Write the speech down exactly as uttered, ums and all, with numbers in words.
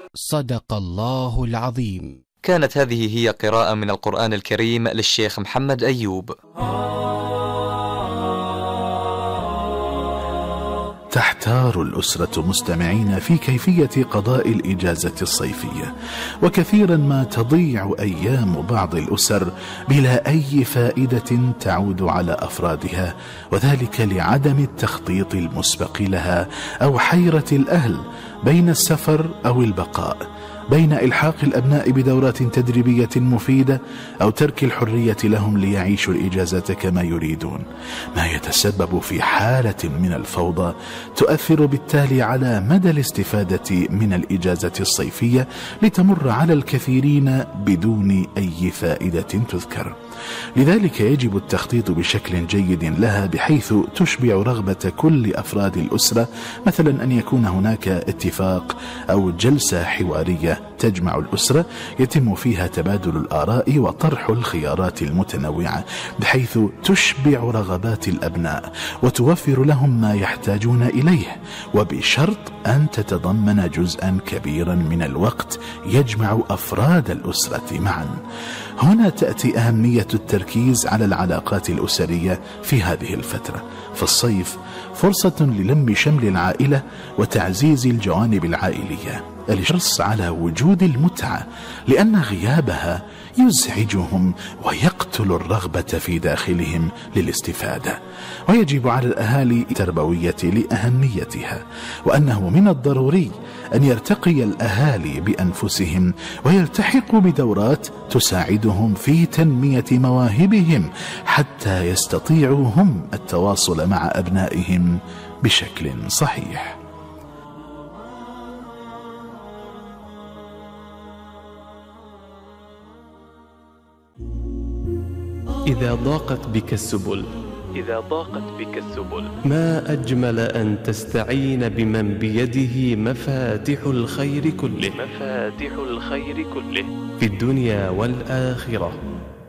صدق الله العظيم. كانت هذه هي قراءة من القرآن الكريم للشيخ محمد أيوب. تحتار الأسرة مستمعين في كيفية قضاء الإجازة الصيفية، وكثيرا ما تضيع أيام بعض الأسر بلا أي فائدة تعود على أفرادها، وذلك لعدم التخطيط المسبق لها أو حيرة الأهل بين السفر أو البقاء، بين إلحاق الأبناء بدورات تدريبية مفيدة أو ترك الحرية لهم ليعيشوا الإجازة كما يريدون، ما يتسبب في حالة من الفوضى تؤثر بالتالي على مدى الاستفادة من الإجازة الصيفية لتمر على الكثيرين بدون أي فائدة تذكر. لذلك يجب التخطيط بشكل جيد لها بحيث تشبع رغبة كل أفراد الأسرة، مثلا أن يكون هناك اتفاق أو جلسة حوارية تجمع الأسرة يتم فيها تبادل الآراء وطرح الخيارات المتنوعة بحيث تشبع رغبات الأبناء وتوفر لهم ما يحتاجون إليه، وبشرط أن تتضمن جزءا كبيرا من الوقت يجمع أفراد الأسرة معا. هنا تأتي أهمية التركيز على العلاقات الأسرية في هذه الفترة، فالصيف فرصة للم شمل العائلة وتعزيز الجوانب العائلية، الحرص على وجود المتعة لأن غيابها يزعجهم ويقتل الرغبة في داخلهم للاستفادة. ويجب على الأهالي التربوية لأهميتها، وأنه من الضروري أن يرتقي الأهالي بأنفسهم ويلتحقوا بدورات تساعدهم في تنمية مواهبهم حتى يستطيعوا هم التواصل مع أبنائهم بشكل صحيح. إذا ضاقت بك السبل إذا ضاقت بك السبل ما أجمل أن تستعين بمن بيده مفاتح الخير كله مفاتح الخير كله في الدنيا والآخرة.